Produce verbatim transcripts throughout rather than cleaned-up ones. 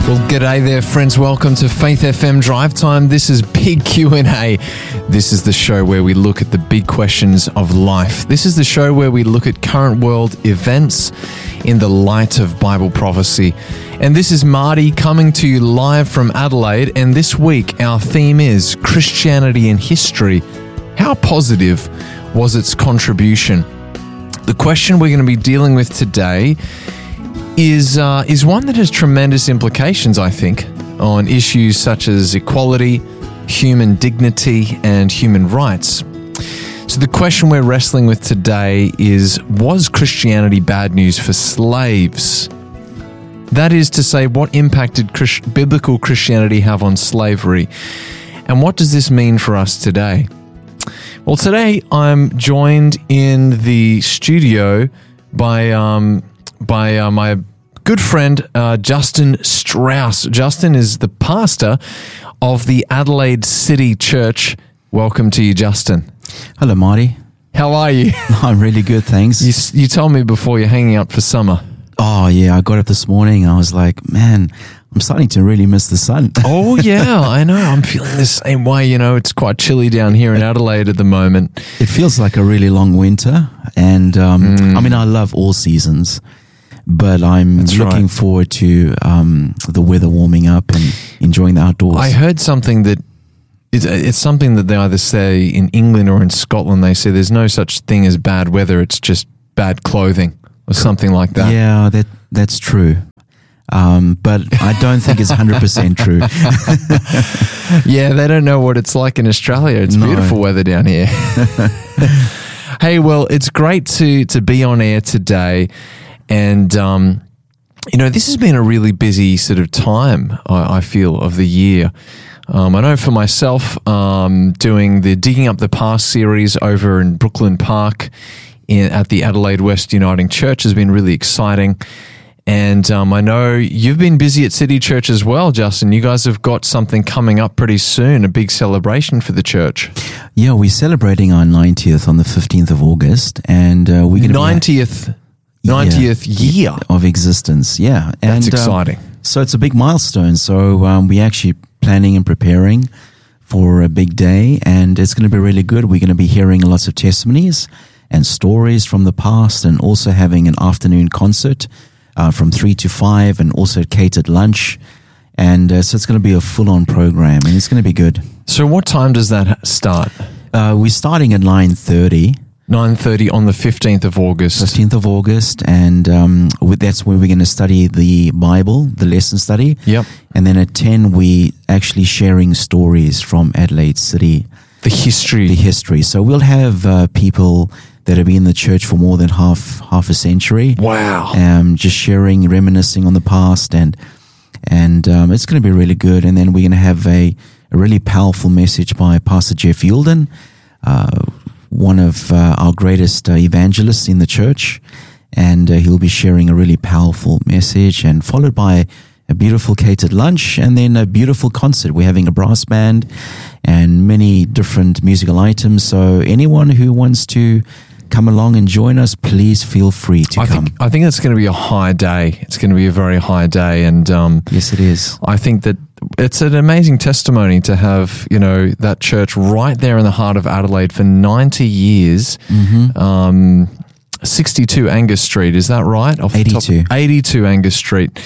Well, g'day there, friends. Welcome to Faith F M Drive Time. This is Big Q and A. This is the show where we look at the big questions of life. This is the show where we look at current world events in the light of Bible prophecy. And this is Marty coming to you live from Adelaide. And this week, our theme is Christianity in History. How positive was its contribution? The question we're going to be dealing with today is uh, is one that has tremendous implications, I think, on issues such as equality, human dignity, and human rights. So the question we're wrestling with today is, was Christianity bad news for slaves? That is to say, what impact did Christ- biblical Christianity have on slavery? And what does this mean for us today? Well, today I'm joined in the studio by... Um, by uh, my good friend, uh, Justin Strauss. Justin is the pastor of the Adelaide City Church. Welcome to you, Justin. Hello, Marty. How are you? I'm really good, thanks. You, you told me before you're hanging up for summer. Oh, yeah, I got up this morning. I was like, man, I'm starting to really miss the sun. Oh, yeah, I know. I'm feeling the same way. You know, it's quite chilly down here in Adelaide at the moment. It feels like a really long winter. And, um, mm. I mean, I love all seasons. But I'm That's looking right. forward to um, the weather warming up and enjoying the outdoors. I heard something that it's, it's something that they either say in England or in Scotland. They say there's no such thing as bad weather. It's just bad clothing or something like that. Yeah, that that's true. Um, but I don't think it's one hundred percent true. Yeah, they don't know what it's like in Australia. It's no. beautiful weather down here. Hey, well, it's great to to be on air today. And, um, you know, this has been a really busy sort of time, I, I feel, of the year. Um, I know for myself, um, doing the Digging Up the Past series over in Brooklyn Park in, at the Adelaide West Uniting Church has been really exciting. And um, I know you've been busy at City Church as well, Justin. You guys have got something coming up pretty soon, a big celebration for the church. Yeah, we're celebrating our ninetieth on the fifteenth of August. And uh, we're going to ninetieth ninetieth yeah, year of existence. Yeah. And, That's exciting. Um, so it's a big milestone. So um, we're actually planning and preparing for a big day, and it's going to be really good. We're going to be hearing lots of testimonies and stories from the past, and also having an afternoon concert uh, from three to five, and also catered lunch. And uh, so it's going to be a full-on program, and it's going to be good. So what time does that start? Uh, we're starting at nine thirty. nine thirty on the fifteenth of August. fifteenth of August, and um, that's where we're going to study the Bible, the lesson study. Yep. And then at ten, we actually sharing stories from Adelaide City. The history. The history. So we'll have uh, people that have been in the church for more than half half a century. Wow. Um, just sharing, reminiscing on the past, and and um, it's going to be really good. And then we're going to have a, a really powerful message by Pastor Jeff Yulden, uh, one of uh, our greatest uh, evangelists in the church, and uh, he'll be sharing a really powerful message, and followed by a beautiful catered lunch, and then a beautiful concert. We're having a brass band and many different musical items. So anyone who wants to come along and join us, please feel free to I come. think I think it's going to be a high day. It's going to be a very high day, and um, yes, it is. I think that it's an amazing testimony to have, you know, that church right there in the heart of Adelaide for ninety years. Mm-hmm. Um, sixty-two Angus Street, is that right? Off the eighty-two. Top, eighty-two Angus Street.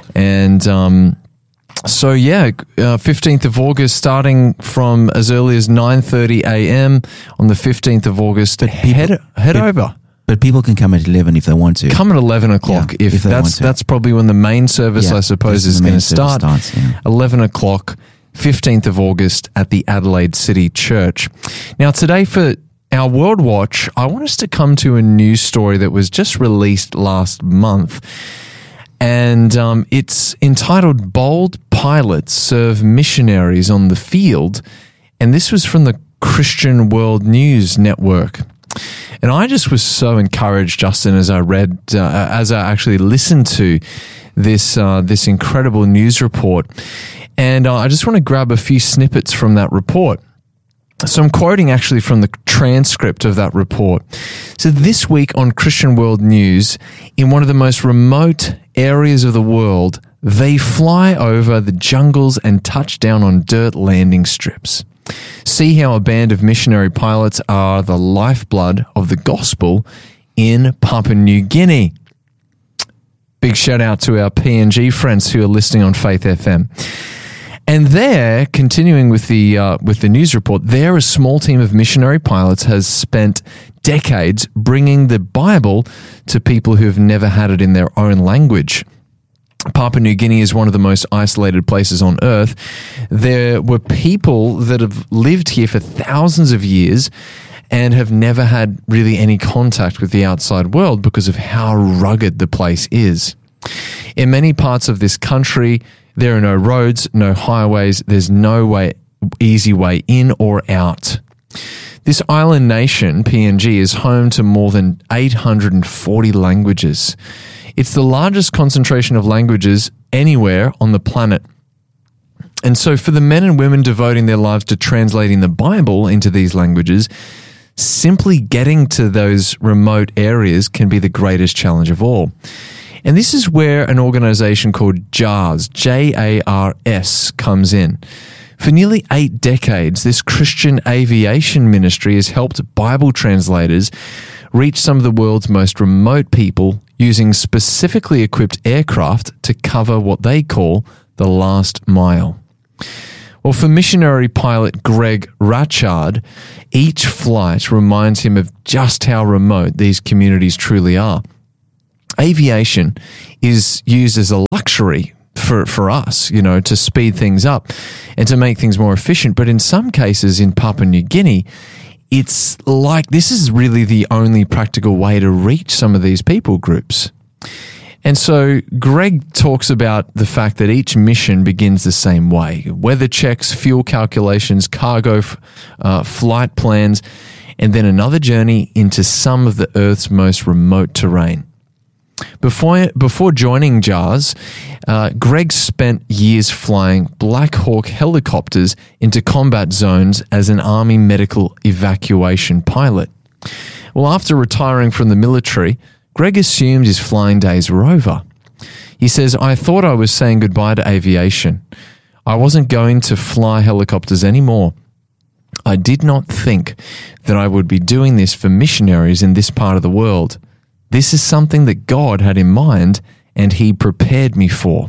And um, so, yeah, uh, fifteenth of August, starting from as early as nine thirty a.m. on the fifteenth of August. But people, head head but, over. But people can come at eleven if they want to. Come at eleven o'clock. Yeah, if, if they that's want to. that's probably when the main service, yeah, I suppose, is going to start. Starts, yeah. eleven o'clock, fifteenth of August at the Adelaide City Church. Now, today for our World Watch, I want us to come to a news story that was just released last month. And um, it's entitled Bold Pilots Serve Missionaries on the Field. And this was from the Christian World News Network. And I just was so encouraged, Justin, as I read, uh, as I actually listened to this uh, this incredible news report. And uh, I just want to grab a few snippets from that report. So I'm quoting actually from the transcript of that report. So this week on Christian World News, in one of the most remote areas of the world, They fly over the jungles and touch down on dirt landing strips. See how a band of missionary pilots are the lifeblood of the gospel in Papua New Guinea. Big shout out to our P N G friends who are listening on Faith F M. And there, continuing with the uh, with the news report, there a small team of missionary pilots has spent decades bringing the Bible to people who have never had it in their own language. Papua New Guinea is one of the most isolated places on earth. There were people that have lived here for thousands of years and have never had really any contact with the outside world because of how rugged the place is. In many parts of this country, there are no roads, no highways, there's no way, easy way in or out. This island nation, P N G, is home to more than eight hundred forty languages. It's the largest concentration of languages anywhere on the planet. And so for the men and women devoting their lives to translating the Bible into these languages, simply getting to those remote areas can be the greatest challenge of all. And this is where an organization called JARS, J A R S, comes in. For nearly eight decades, this Christian aviation ministry has helped Bible translators reach some of the world's most remote people using specifically equipped aircraft to cover what they call the last mile. Well, for missionary pilot Greg Ratchard, each flight reminds him of just how remote these communities truly are. Aviation is used as a luxury for, for us, you know, to speed things up and to make things more efficient. But in some cases in Papua New Guinea, it's like this is really the only practical way to reach some of these people groups. And so Greg talks about the fact that each mission begins the same way. Weather checks, fuel calculations, cargo uh, flight plans, and then another journey into some of the Earth's most remote terrain. Before before joining JARS, uh, Greg spent years flying Black Hawk helicopters into combat zones as an Army medical evacuation pilot. Well, after retiring from the military, Greg assumed his flying days were over. He says, "I thought I was saying goodbye to aviation. I wasn't going to fly helicopters anymore. I did not think that I would be doing this for missionaries in this part of the world. This is something that God had in mind and he prepared me for."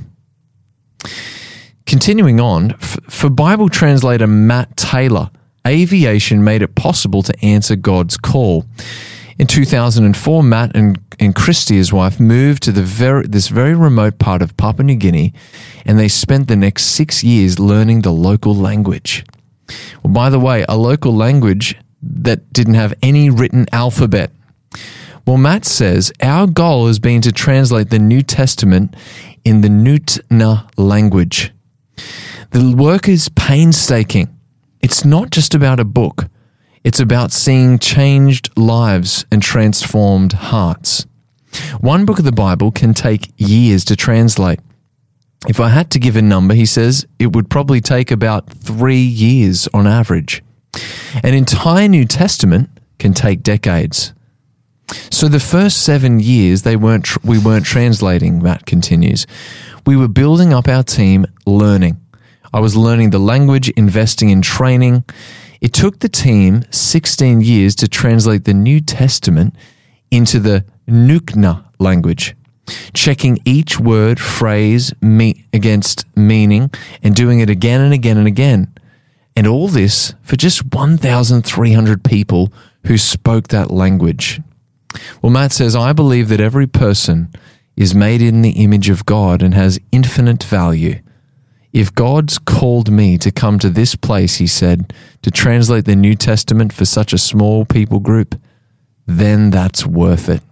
Continuing on, f- for Bible translator Matt Taylor, aviation made it possible to answer God's call. In two thousand four, Matt and, and Christy, his wife, moved to the very, this very remote part of Papua New Guinea, and they spent the next six years learning the local language. Well, by the way, a local language that didn't have any written alphabet. Well, Matt says, our goal has been to translate the New Testament in the Nutna language. The work is painstaking. It's not just about a book. It's about seeing changed lives and transformed hearts. One book of the Bible can take years to translate. If I had to give a number, he says, it would probably take about three years on average. An entire New Testament can take decades. So the first seven years they weren't tr- we weren't translating, Matt continues. We were building up our team, learning. I was learning the language, investing in training. It took the team sixteen years to translate the New Testament into the Nukna language, checking each word, phrase me- against meaning and doing it again and again and again. And all this for just one thousand three hundred people who spoke that language. Well, Matt says, I believe that every person is made in the image of God and has infinite value. If God's called me to come to this place, he said, to translate the New Testament for such a small people group, then that's worth it.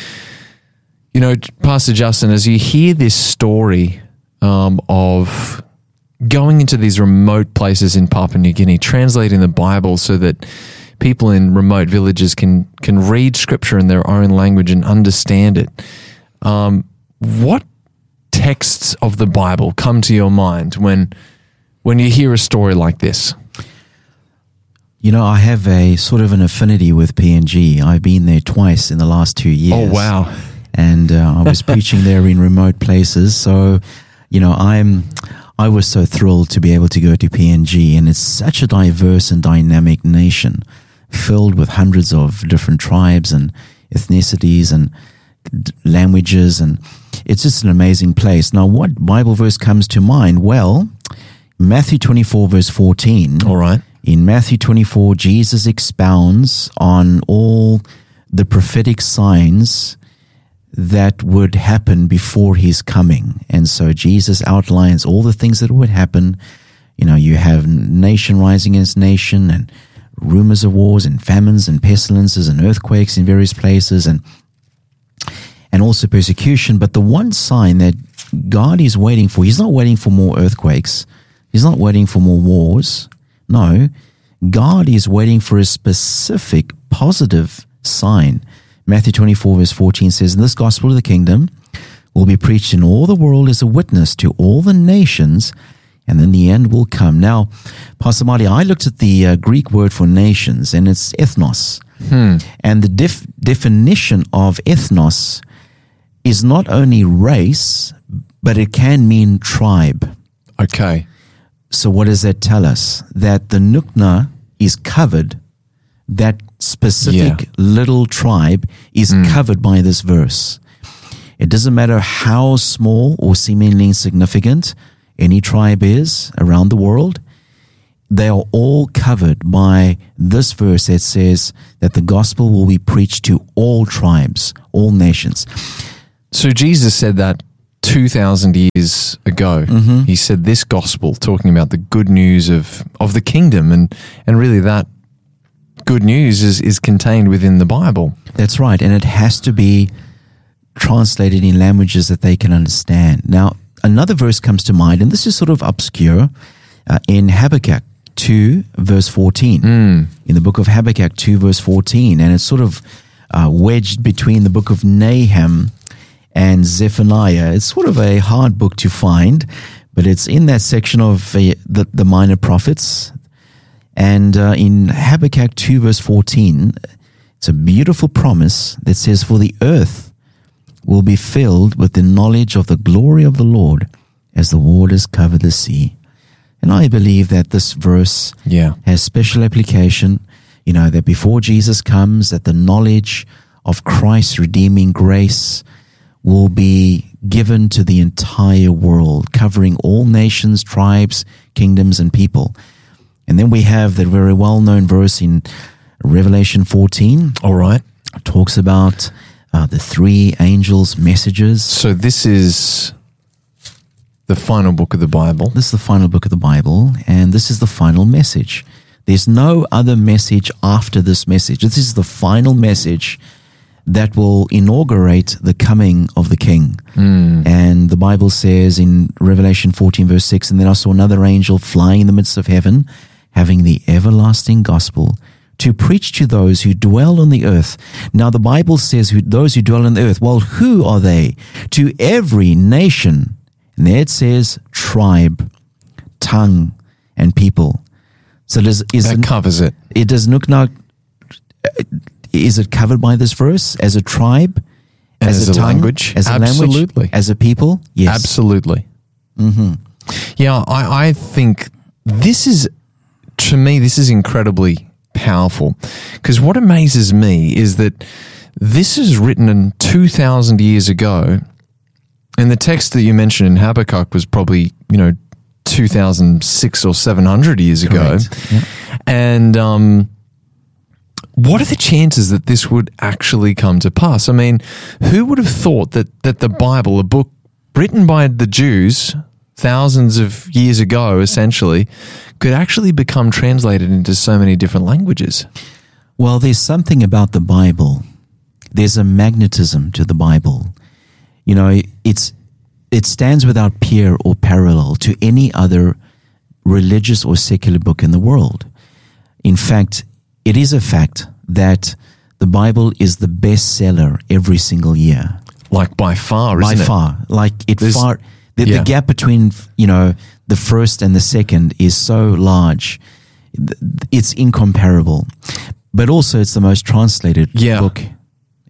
You know, Pastor Justin, as you hear this story um, of going into these remote places in Papua New Guinea, translating the Bible so that people in remote villages can can read Scripture in their own language and understand it. Um, what texts of the Bible come to your mind when when you hear a story like this? You know, I have a sort of an affinity with P N G. I've been there twice in the last two years. Oh, wow. And uh, I was preaching there in remote places. So, you know, I'm, I was so thrilled to be able to go to P N G, and it's such a diverse and dynamic nation, filled with hundreds of different tribes and ethnicities and languages, and it's just an amazing place. Now, what Bible verse comes to mind? Well, Matthew twenty-four, verse fourteen. All right. In Matthew twenty-four, Jesus expounds on all the prophetic signs that would happen before his coming. And so Jesus outlines all the things that would happen. You know, you have nation rising against nation, and rumors of wars and famines and pestilences and earthquakes in various places, and and also persecution. But the one sign that God is waiting for, he's not waiting for more earthquakes. He's not waiting for more wars. No, God is waiting for a specific positive sign. Matthew twenty-four, verse fourteen says, "This gospel of the kingdom will be preached in all the world as a witness to all the nations, and then the end will come." Now, Pastor Marty, I looked at the uh, Greek word for nations, and it's ethnos. Hmm. And the def- definition of ethnos is not only race, but it can mean tribe. Okay. So what does that tell us? That the Nukna is covered, that specific Yeah. little tribe is Mm. covered by this verse. It doesn't matter how small or seemingly insignificant any tribe is around the world, they are all covered by this verse that says that the gospel will be preached to all tribes, all nations. So Jesus said that two thousand years ago. Mm-hmm. He said this gospel, talking about the good news of, of the kingdom, and, and really that good news is, is contained within the Bible. That's right. And it has to be translated in languages that they can understand. Now, another verse comes to mind, and this is sort of obscure, uh, in Habakkuk two, verse fourteen. Mm. In the book of Habakkuk two, verse fourteen. And it's sort of uh, wedged between the book of Nahum and Zephaniah. It's sort of a hard book to find, but it's in that section of uh, the, the minor prophets. And uh, in Habakkuk two, verse fourteen, it's a beautiful promise that says, "For the earth will be filled with the knowledge of the glory of the Lord as the waters cover the sea." And I believe that this verse Yeah. has special application, you know, that before Jesus comes, that the knowledge of Christ's redeeming grace will be given to the entire world, covering all nations, tribes, kingdoms, and people. And then we have the very well-known verse in Revelation fourteen. All right. It talks about uh, the three angels' messages. So this is the final book of the Bible. This is the final book of the Bible, and this is the final message. There's no other message after this message. This is the final message that will inaugurate the coming of the King. Mm. And the Bible says in Revelation fourteen, verse six, "And then I saw another angel flying in the midst of heaven, having the everlasting gospel to preach to those who dwell on the earth." Now the Bible says who, those who dwell on the earth. Well, who are they? To every nation. And there it says tribe, tongue, and people. So does, is That covers it. it does Nukna, is it covered by this verse as a tribe, And as, as a, a tongue, language? as a Absolutely. language, as a people? Yes, Absolutely. Mm-hmm. Yeah, I, I think this is, to me, this is incredibly powerful, because what amazes me is that this is written in two thousand years ago, and the text that you mentioned in Habakkuk was probably, you know, two thousand six or seven hundred years ago. Correct. Yeah. And um, what are the chances that this would actually come to pass? I mean, who would have thought that, that the Bible, a book written by the Jews thousands of years ago, essentially, could actually become translated into so many different languages? Well, there's something about the Bible. There's a magnetism to the Bible. You know, it's it stands without peer or parallel to any other religious or secular book in the world. In fact, it is a fact that the Bible is the bestseller every single year. Like by far, By isn't it? far. Like it There's- far the, yeah. the gap between, you know, the first and the second is so large. It's incomparable. But also it's the most translated Yeah. book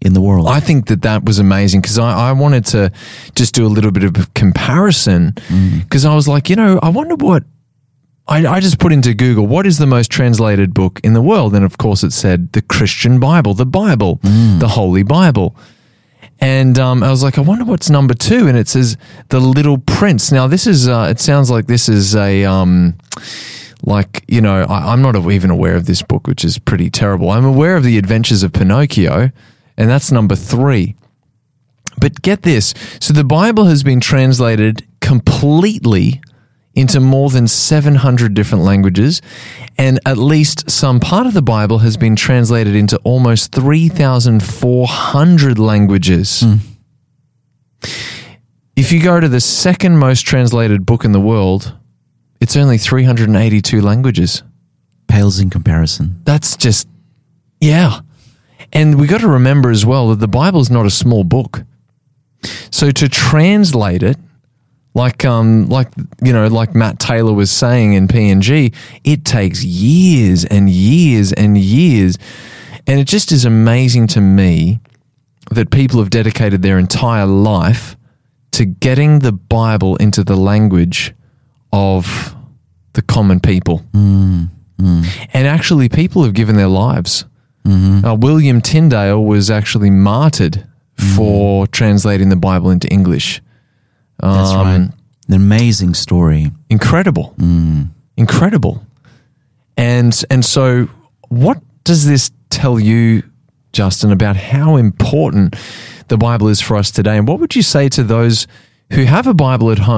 in the world. I think that that was amazing because I, I wanted to just do a little bit of a comparison because mm. I was like, you know, I wonder what, I, I just put into Google, what is the most translated book in the world? And of course it said the Christian Bible, the Bible, mm. the Holy Bible. And um, I was like, I wonder what's number two. And it says The Little Prince. Now this is, uh, it sounds like this is a, um, like, you know, I, I'm not even aware of this book, which is pretty terrible. I'm aware of The Adventures of Pinocchio, and that's number three. But get this. So the Bible has been translated completely into more than seven hundred different languages, and at least some part of the Bible has been translated into almost three thousand four hundred languages. Mm. If you go to the second most translated book in the world, it's only three hundred eighty-two languages. Pales in comparison. That's just, yeah. And we got to remember as well that the Bible is not a small book. So to translate it, Like, um, like you know, like Matt Taylor was saying in P N G, it takes years and years and years, and it just is amazing to me that people have dedicated their entire life to getting the Bible into the language of the common people. Mm, mm. And actually, people have given their lives. Mm-hmm. Uh, William Tyndale was actually martyred mm. for translating the Bible into English. That's um, right. An amazing story. Incredible. Mm. Incredible. And and so what does this tell you, Justin, about how important the Bible is for us today? And what would you say to those who have a Bible at home